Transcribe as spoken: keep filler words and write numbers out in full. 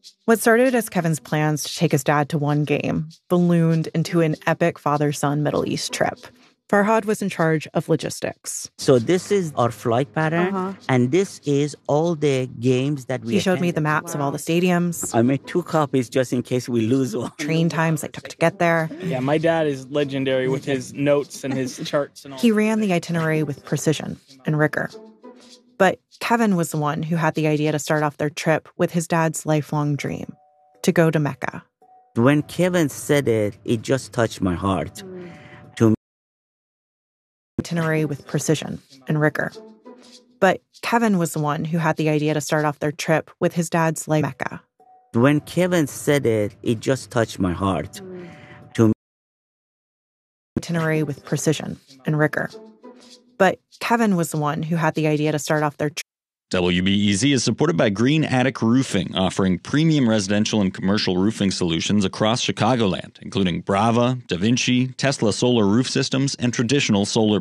What started as Kevin's plans to take his dad to one game ballooned into an epic father-son Middle East trip. Farhad was in charge of logistics. So this is our flight pattern, uh-huh. and this is all the games that we He showed attended. me the maps wow. of all the stadiums. I made two copies just in case we lose one. Train times I took to get there. Yeah, my dad is legendary with his notes and his charts and all. He ran the itinerary with precision and rigor. But Kevin was the one who had the idea to start off their trip with his dad's lifelong dream, to go to Mecca. When Kevin said it, it just touched my heart. Itinerary with precision and rigor. But Kevin was the one who had the idea to start off their trip with his dad's life Mecca. When Kevin said it, it just touched my heart. To itinerary with precision and rigor. But Kevin was the one who had the idea to start off their trip. W B E Z is supported by Green Attic Roofing, offering premium residential and commercial roofing solutions across Chicagoland, including Brava, Da Vinci, Tesla solar roof systems, and traditional solar